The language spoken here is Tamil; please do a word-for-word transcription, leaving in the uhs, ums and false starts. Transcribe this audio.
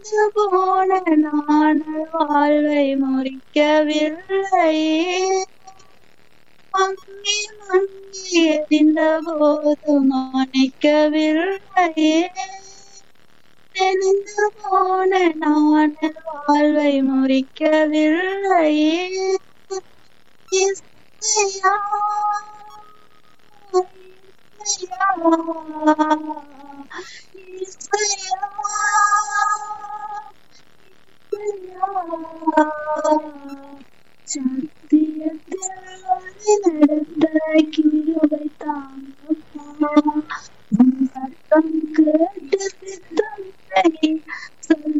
போன நாணல் வாழ்வை முறிக்கவில்லையே, மங்கி மங்கி எரிந்த போதும் அணைக்கவில்லையே, நெளிந்து போன நாணல் வாழ்வை முறிக்கவில்லையே. இசையா இசையா இசையா இசையா